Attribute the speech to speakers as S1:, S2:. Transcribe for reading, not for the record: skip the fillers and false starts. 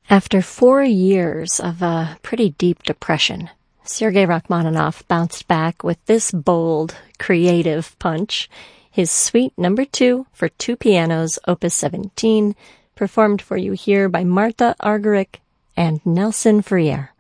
S1: After 4 years of a pretty deep depression, Sergei Rachmaninoff bounced back with this bold, creative punch, his Suite No. 2 for two pianos, Opus 17, performed for you here by Martha Argerich and Nelson Freire.